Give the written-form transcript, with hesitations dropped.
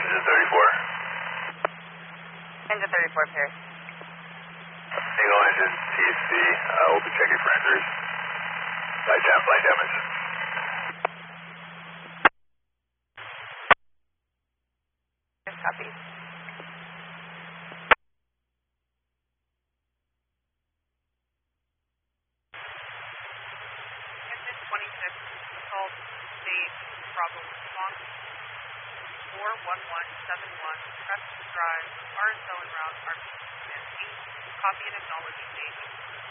Engine 34. Engine 34, Pierce. Single engine TC, we'll be checking for injuries. Flight damage. Copy. Engine 26, assault state problem response 41171, Crest Drive, RSO en route, RP 50. Copy and acknowledge state.